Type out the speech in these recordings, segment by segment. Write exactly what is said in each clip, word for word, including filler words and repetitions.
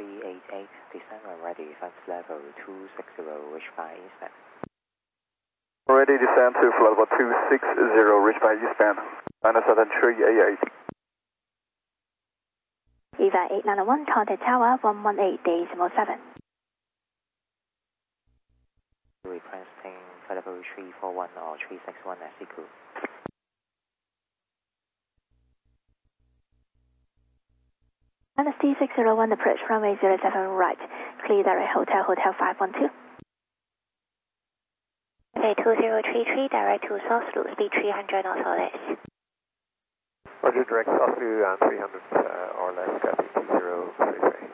three eight eight, descend when ready, flight level two six zero, reach by eastbound. Ready, descend to flight level two six zero, reach by eastbound, minus seven three eight eight. Eva eight nine one, contact tower one one eight decimal seven. Requesting flight level three four one or three six one as equal. Minus T six zero one, approach runway zero seven right, clear direct hotel, hotel five one two. Okay, two zero three three, direct to South Loop, speed three hundred knots or less. Roger, direct South Loop and three hundred uh, or less, copy two zero three three.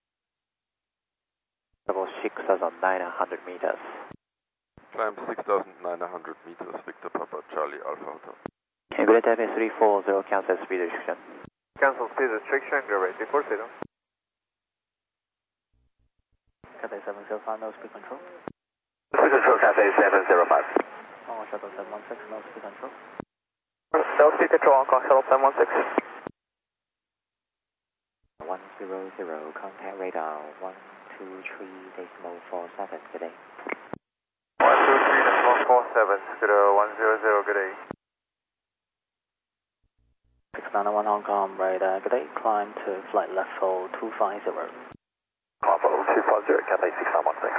Level six thousand nine hundred meters. Climb six thousand nine hundred meters, Victor Papa Charlie Alpha Hotel. Okay, good Taipei three four zero, cancel speed restriction. Cancel speed restriction, gravity three four zero. Cathay seven zero five, no speed control. Speed control, Cathay seven zero five. Hong Kong Shuttle seven one six, no speed control. No speed control, Hong Kong Shuttle seven one six. one zero zero, contact radar one two three decimal four seven, good day. one two three decimal four seven, good day, one zero zero, good day. six nine one Hong Kong, radar, good day, climb to flight level two five zero. Climb level two five zero, Cathay six nine one six.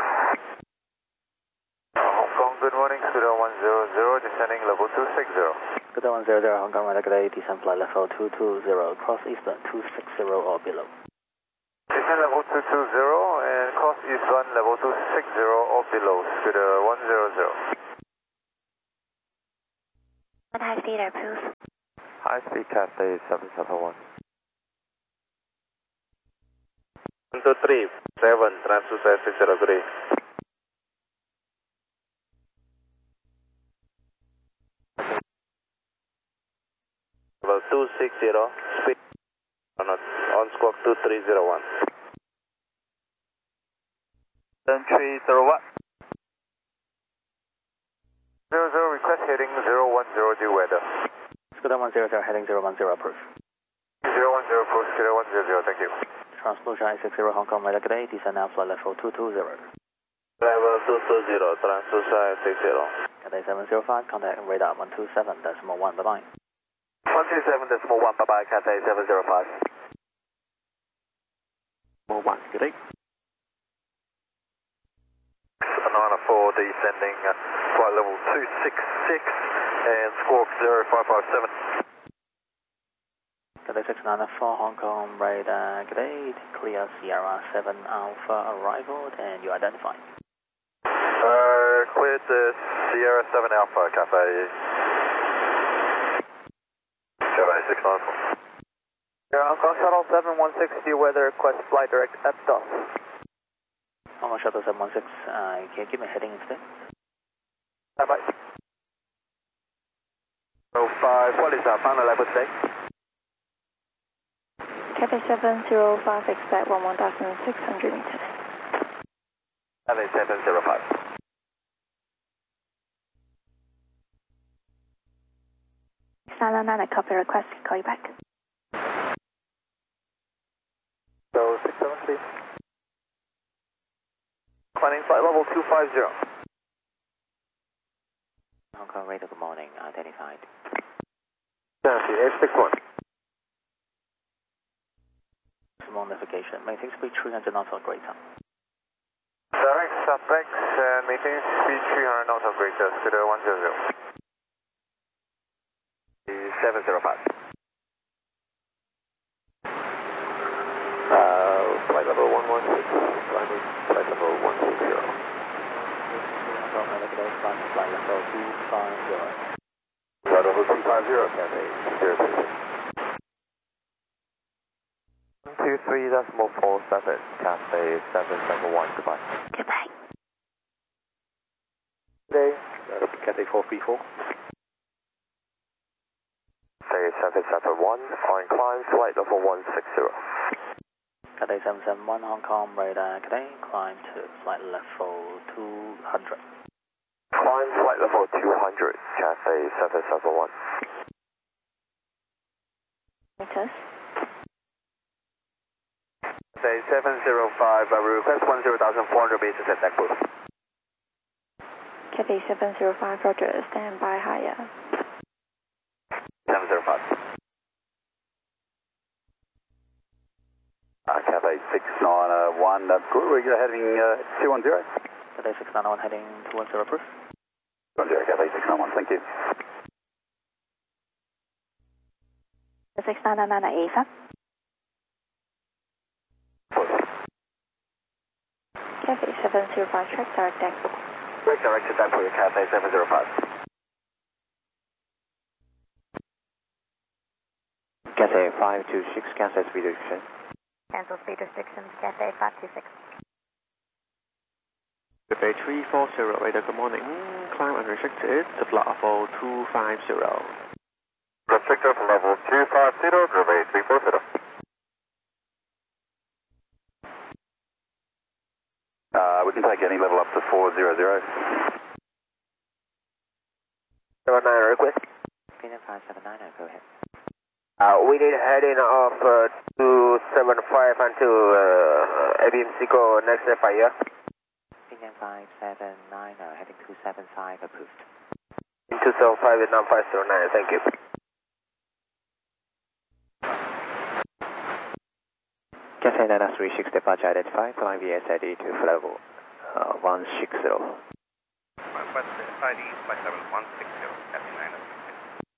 Hong Kong, good morning, Scudo one zero zero, descending level two six zero. Good day, one zero zero, Hong Kong, radar, good day, descend flight level two two zero, cross eastbound two six zero or below. Descend level two two zero and cross eastbound level two six zero or below, Scudo one zero zero. One high speed approve. High speed Cathay seven seven one. one two three seven, transfer six zero three. Level two six zero, speed on, on squawk two three zero one. Then three zero one. zero zero, request heading zero one zero due weather. Good day, one zero zero, heading zero one zero, approve. zero one zero, approach zero one zero zero, thank you. Transport I six zero Hong Kong, radar, good day, descend now flight level two two zero. Level two two zero, transfer six zero. Cathay seven zero five, contact radar one two seven decimal one, bye bye. one two seven decimal one, bye bye, Cathay seven zero five. one, good day. nine four descending uh, flight level two six six and squawk zero five five seven. Cathay six nine four Hong Kong, radar, good day, clear Sierra seven Alpha arrival and you identify. Uh, cleared the Sierra seven Alpha, Cathay. Cathay six nine four. Here, Hong Kong Shuttle seven one six, due weather, request flight direct at dusk. Hong Kong Shuttle seven one six, uh, can you give me a heading instead? Bye bye. oh five, what is our final level today? Cathay seven zero five, expect one one thousand six hundred meters. Cathay seven zero five. Silent nine, copy request, call you back. So six seven three. Climbing flight level two five zero. Hong Kong, radar, good morning, identified. Nancy, eight six one. Small navigation, maintain speed three hundred knots or greater. Direct suspect and maintain speed three hundred knots or greater, Scudo one zero zero. seven zero five. Uh, flight level one one six, climbing flight level one six zero. Hong Kong, radar, good day, climb to flight level two five zero. Flight level two five zero, Cathay zero three six. one two three decimal four seven, Cathay seven seven one, goodbye. Goodbye. Good day, uh, Cathay four three four. Cathay seven seven one, on climb flight level one six zero. Cathay seven seven one Hong Kong, radar, good day, climb to flight level two hundred. Climb flight level two hundred, Cathay seven seven one. Meters. Say seven zero five, uh, request one zero thousand four hundred meters at deck booth. Cathay seven zero five, roger, stand by higher. seven zero five. Uh, Cathay six nine one, that's good. We're heading uh, two one zero. Cathay six nine one heading two one zero, proof. two one zero, Cathay six nine one, thank you. six nine nine eight five. Cathay seven zero five, track direct deck. Direct direct to deck for your Cathay seven zero five. Cathay five two six, cancel speed restriction. Cancel speed restrictions, Cathay five two six. Cathay three four zero, radar, good morning. Climb unrestricted to flight level two five zero. Restrictor for level two five zero, Cathay three four zero. Uh, we can take any level up to four zero zero. seven nine request. Pinion five seven nine, go ahead. Uh, we need heading off uh, two seven five until uh, A B M C go next F I R. Pinion five seven nine, heading two seven five, approved. two seven five Vietnam five zero nine, thank you. Cathay nine three six, departure identified, climb V S I D to level uh, one six zero. West I D five seven one six zero, Cathay nine three six.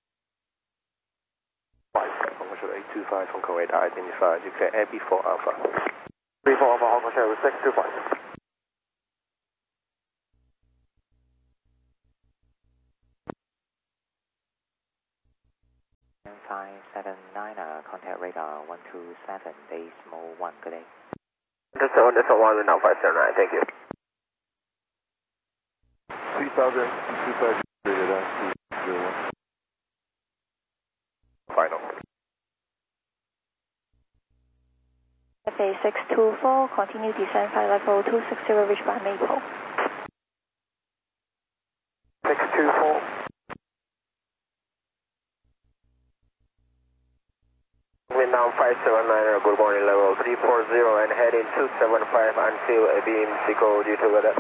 Commercial eight two five, Hong Kong radar identified, declare Air B four Alpha. three four Alpha, Hong Kong Share, six two five. five seven nine, uh, contact radar one two seven, decimal one, good day. Just on this one, Vietnam five zero nine, thank you. three thousand two five radar two zero one. Final. Cathay six two four, continue descent flight level two six zero, reach by Maple. six two four. Vietnam five seven nine, good morning, level three four zero and heading two seven five until A B M C go due to weather.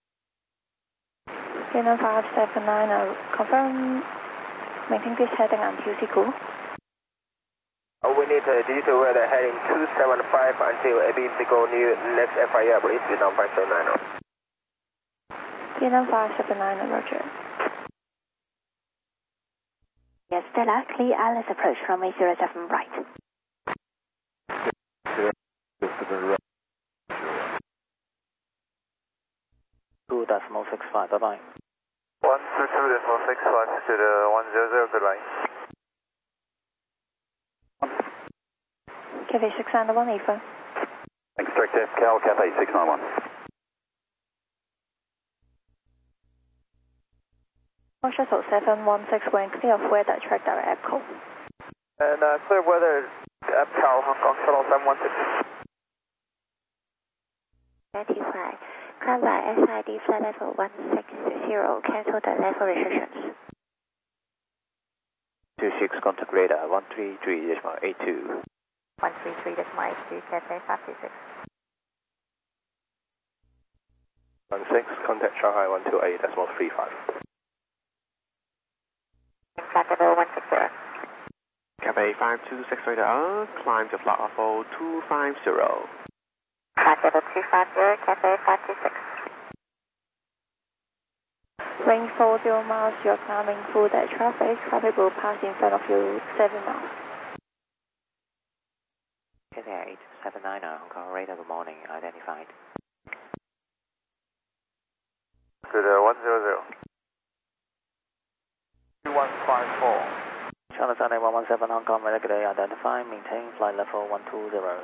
Vietnam five seven nine, uh, confirm, maintain this heading until Siku. Uh, we need uh, due to weather heading two seven five until A B M C go new next F I R, please, Vietnam five seven nine. Vietnam five seven nine, roger. Yes, Stella, clear Alice approach from eight zero seven right. two decimal six five, bye bye. one two two decimal six five to the one zero zero, goodbye. Cathay six nine one, Eva. Thanks, direct F Cal, Cathay six nine one. Shuttle seven one six, when clear of weather, track direct echo. And uh, clear weather, F Cal, Hong Kong, shuttle seven one six. ninety-five. Climb by S I D flight level one six zero, cancel the level restrictions. two six, contact radar one three three, decimal eight two. one three three, decimal eight two, Cathay five two six. one six, contact Shanghai one two eight, decimal three five. Flight level one six zero. Cathay five two six radar, climb to flight level two five zero. Flight level two five zero, Cathay five two six. Range four zero miles, you're climbing through the traffic. Traffic will pass in front of you seven miles. Cathay eight seven nine, Hong Kong radar, good morning, identified. To the one zero zero. two one five four. China Sunday one one seven, Hong Kong radar, good day, identified, maintain flight level one two zero.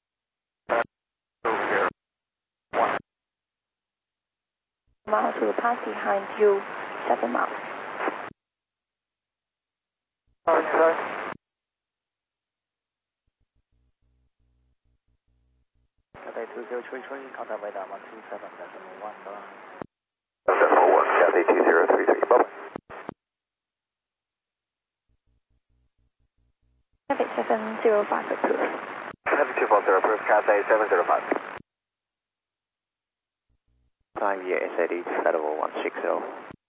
Miles will pass behind you seven miles. Sorry, sorry. Cathay two zero three three, contact radar one two seven, decimal one, bye bye. Decimal one, Cathay two zero three three, bye bye. Cathay seven zero five approved. Cathay two four zero approved, Cathay seven zero five. Climb via S I D to flight level one six zero.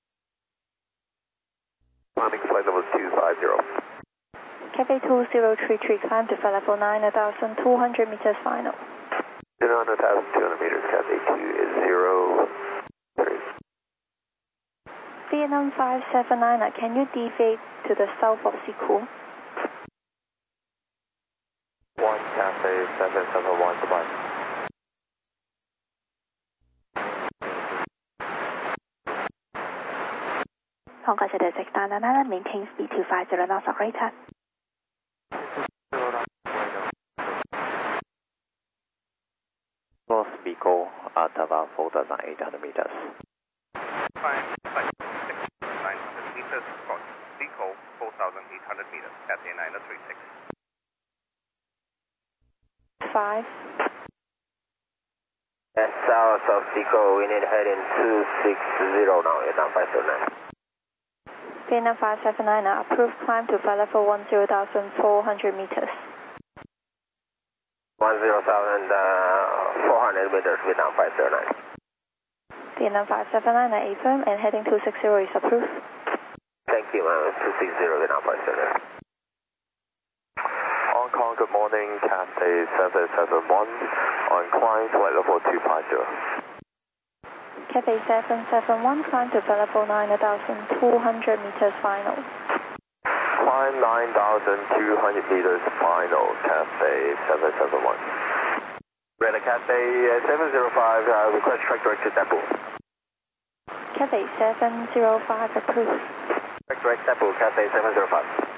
Climbing flight level two five zero. Cathay two zero three three, climb to flight level nine thousand two hundred meters final. nine thousand two hundred meters, Cathay two is zero three. Vietnam five seven nine, can you deviate to the south of Siku? one Cathay seven seven one, goodbye. Hong Kong City six nine nine, maintain speed two five zero knots operator. North Biko at about four thousand eight hundred meters. Climb flight six nine hundred meters, cross Biko four thousand eight hundred meters, Cathay nine three six. five. And south of Biko, we need heading two six zero now, Vietnam five seven nine. Vietnam five seven nine, approved climb to flight level one zero thousand four hundred meters. one zero thousand four hundred meters, Vietnam five seven nine. Vietnam five seven nine, A firm and heading two six zero is approved. Thank you, ma'am. two six zero, Vietnam five seven nine. Hong Kong, good morning, Cathay seven seven one, on climb flight level two five zero. Cathay seven seven one, climb to flight level nine thousand two hundred meters final. Climb nine thousand two hundred meters final, Cathay seven seven one. Radar Cathay seven zero five, uh, request track directed depot. Cathay seven zero five approved. Track direct depot, Cathay seven zero five.